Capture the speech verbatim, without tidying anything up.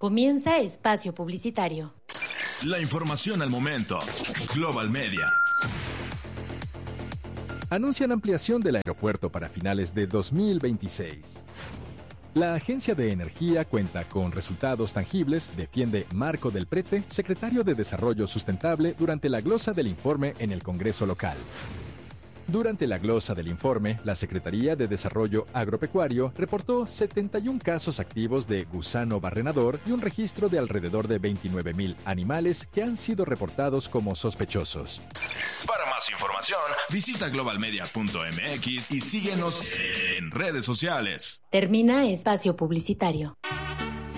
Comienza espacio publicitario. La información al momento. Global Media. Anuncian ampliación del aeropuerto para finales de dos mil veintiséis. La Agencia de Energía cuenta con resultados tangibles, defiende Marco del Prete, secretario de Desarrollo Sustentable, durante la glosa del informe en el Congreso local. Durante la glosa del informe, la Secretaría de Desarrollo Agropecuario reportó setenta y un casos activos de gusano barrenador y un registro de alrededor de veintinueve mil animales que han sido reportados como sospechosos. Para más información, visita global media punto m x y síguenos en redes sociales. Termina espacio publicitario.